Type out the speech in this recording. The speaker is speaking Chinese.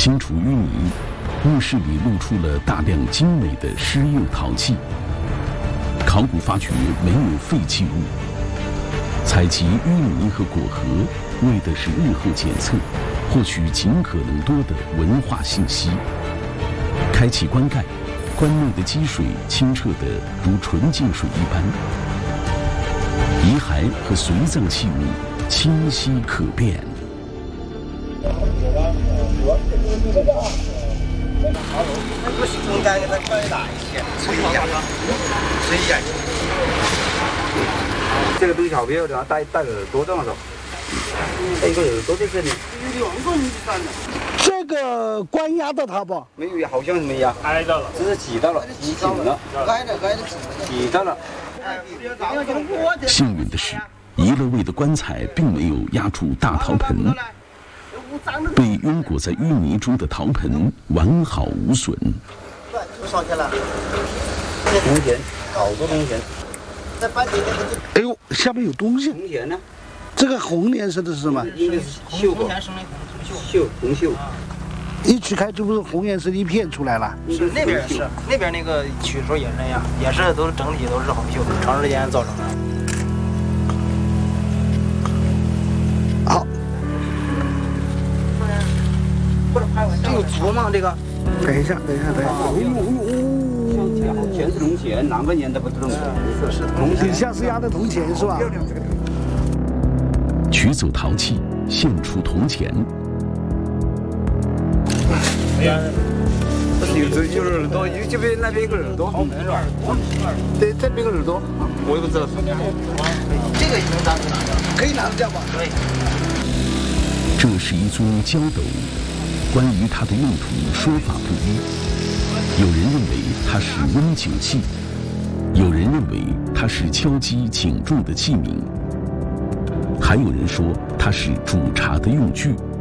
清除淤泥，墓室里露出了大量精美的施釉陶器。考古发掘没有废弃物，采集淤泥和果核，为的是日后检测，获取尽可能多的文化信息。开启棺盖，棺内的积水清澈得如纯净水一般，遗骸和随葬器物清晰可辨。 应该给它改大一些，吹一下，吹一下。这个东西好别的，带耳朵这样子，带一个耳朵在这里。 这个关压到它不？ 没有，好像是没压，挨到了，只是挤到了，挤紧了，挤到了。 幸运的是，遗了位的棺材并没有压住大陶盆。被拥裹在淤泥中的陶盆完好无损。 上去了，铜钱，好多铜钱。 哎呦，下面有东西。 铜钱呢？ 这个红颜色的是什么？ 应该是锈吧？红锈。 一取开就不是红颜色的一片出来了。 是那边是，那边那个取的时候也是那样，也是都是整体都是红锈，长时间造成的。 好。 这有足吗？这个？ 等一下。 全是铜钱，哪个年代不是铜钱？ 是铜钱，底下是压的铜钱是吧？ 取走陶器，现出铜钱。 有耳朵，这边那边一个耳朵。对，这边一个耳朵，我也不知道。 这个也能拿掉？ 可以拿掉吧？ 可以。 这是一尊焦斗，关于它的用途说法不一。有人认为它是温酒器，有人认为它是敲击警钟的器皿，还有人说它是煮茶的用具。